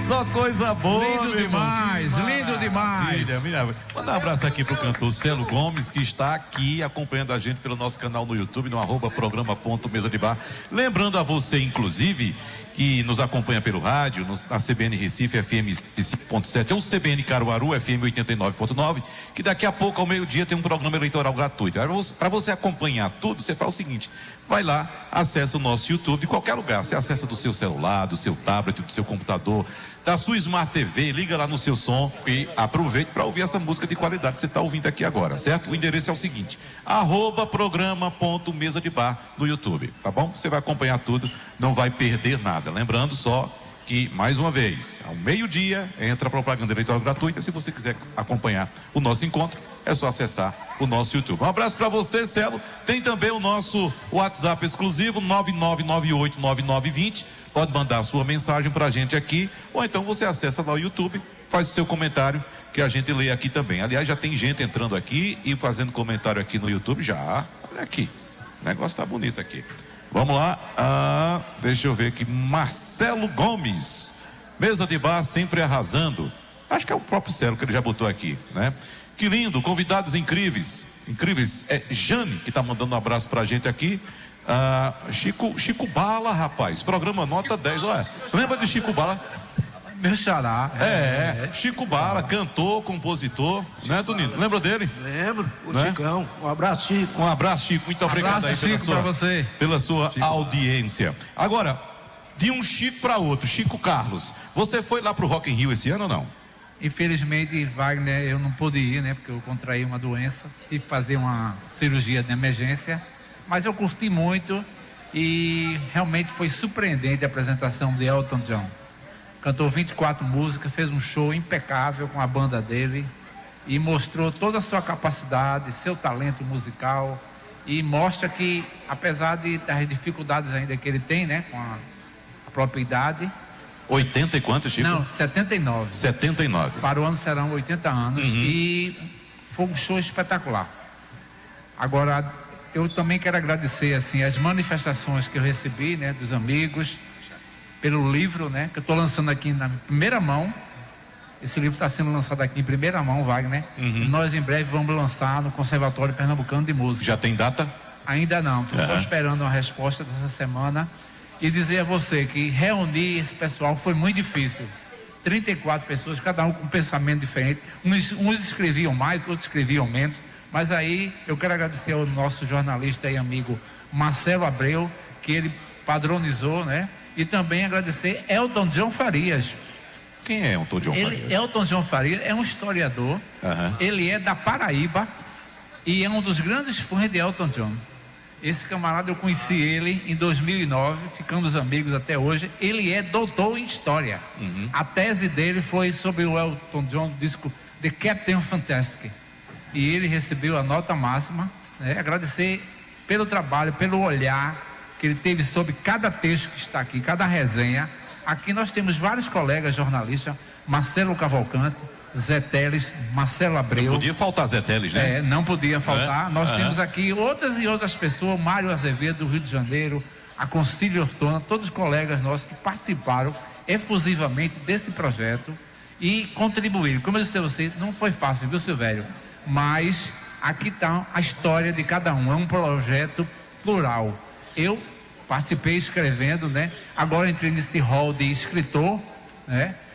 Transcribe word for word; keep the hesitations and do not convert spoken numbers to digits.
Só coisa boa, lindo meu demais, irmão. lindo demais. Maravilha, maravilha. Mandar um abraço aqui pro cantor Celo Gomes, que está aqui acompanhando a gente pelo nosso canal no YouTube, no arroba programa ponto mesa de bar. Lembrando a você, inclusive, que nos acompanha pelo rádio, no, na C B N Recife, F M cinco ponto sete, ou C B N Caruaru, F M oitenta e nove ponto nove, que daqui a pouco, ao meio-dia, tem um programa eleitoral gratuito. Para você acompanhar tudo, você faz o seguinte: vai lá, acessa o nosso YouTube, de qualquer lugar. Você acessa do seu celular, do seu tablet, do seu computador, da sua Smart T V, liga lá no seu som e aproveite para ouvir essa música de qualidade que você está ouvindo aqui agora, certo? O endereço é o seguinte: arroba programa ponto mesa de bar no YouTube, tá bom? Você vai acompanhar tudo, não vai perder nada. Lembrando só que, mais uma vez, ao meio-dia entra a propaganda eleitoral gratuita. Se você quiser acompanhar o nosso encontro, é só acessar o nosso YouTube. Um abraço para você, Celo. Tem também o nosso WhatsApp exclusivo, nove nove nove oito nove nove dois zero. Pode mandar a sua mensagem pra gente aqui, ou então você acessa lá o YouTube, faz o seu comentário, que a gente lê aqui também. Aliás, já tem gente entrando aqui e fazendo comentário aqui no YouTube já. Olha aqui, o negócio tá bonito aqui. Vamos lá, ah, deixa eu ver aqui. Marcelo Gomes, mesa de bar sempre arrasando. Acho que é o próprio Celo que ele já botou aqui, né? Que lindo, convidados incríveis, incríveis. É Jane que tá mandando um abraço pra gente aqui. Ah, Chico, Chico Bala, rapaz, programa nota dez, olha. Lembra de Chico Bala? Meu xará. É, é, Chico Bala, cantor, compositor, né, Tonino? Lembra dele? Lembro, o né? Chicão. Um abraço, Chico. Um abraço, Chico, muito obrigado abraço, aí pela Chico, sua, pra você. pela sua Chico. audiência. Agora, de um Chico para outro, Chico Carlos, você foi lá pro Rock in Rio esse ano ou não? Infelizmente, Wagner, eu não pude ir, né? Porque eu contraí uma doença, tive que fazer uma cirurgia de emergência, mas eu curti muito e realmente foi surpreendente a apresentação de Elton John. Cantou vinte e quatro músicas, fez um show impecável com a banda dele e mostrou toda a sua capacidade, seu talento musical, e mostra que, apesar de, das dificuldades ainda que ele tem, né, com a, a própria idade. oitenta e quantos, Chico? Não, setenta e nove. setenta e nove. Para o ano serão oitenta anos. Uhum. E foi um show espetacular. Agora, eu também quero agradecer assim as manifestações que eu recebi, né, dos amigos, pelo livro, né, que eu estou lançando aqui na primeira mão. Esse livro está sendo lançado aqui em primeira mão, Wagner. Uhum. Nós em breve vamos lançar no Conservatório Pernambucano de Música. Já tem data? Ainda não. Estou uhum. só esperando uma resposta dessa semana. E dizer a você que reunir esse pessoal foi muito difícil. trinta e quatro pessoas, cada um com um pensamento diferente. Uns, uns escreviam mais, outros escreviam menos. Mas aí eu quero agradecer ao nosso jornalista e amigo Marcelo Abreu, que ele padronizou, né? E também agradecer Elton John Farias. Quem é Elton John ele, Farias? Elton John Farias é um historiador. Uhum. Ele é da Paraíba e é um dos grandes fãs de Elton John. Esse camarada, eu conheci ele em dois mil e nove, ficamos amigos até hoje. Ele é doutor em história. Uhum. A tese dele foi sobre o Elton John, do disco The Captain Fantastic. E ele recebeu a nota máxima, né? Agradecer pelo trabalho, pelo olhar que ele teve sobre cada texto que está aqui, cada resenha. Aqui nós temos vários colegas jornalistas, Marcelo Cavalcante, Zé Teles, Marcelo Abreu. Não podia faltar Zé Teles, né? É, não podia faltar. É? Nós uhum. temos aqui outras e outras pessoas, Mário Azevedo, do Rio de Janeiro, a Concílio Ortona, todos os colegas nossos que participaram efusivamente desse projeto e contribuíram. Como eu disse a você, não foi fácil, viu, Silvério? Mas aqui está a história de cada um, é um projeto plural. Eu participei escrevendo, né? Agora entrei nesse hall de escritor, né?